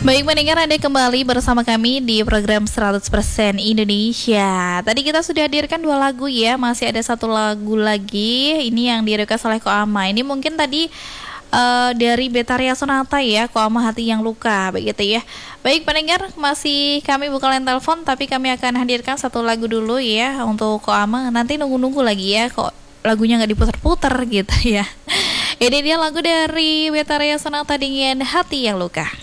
Baik pendengar, Anda kembali bersama kami di program 100% Indonesia. Tadi kita sudah hadirkan 2 lagu ya, masih ada 1 lagu lagi. Ini yang di-request oleh Koama. Ini mungkin tadi dari Betaria Sonata ya, Koama Hati Yang Luka, begitu ya. Baik pendengar, masih kami buka line telepon, tapi kami akan hadirkan 1 lagu dulu ya untuk Koama. Nanti nunggu-nunggu lagi ya, kok lagunya nggak diputar-putar gitu ya. Ini dia lagu dari Betaria Sonata dengan Hati Yang Luka.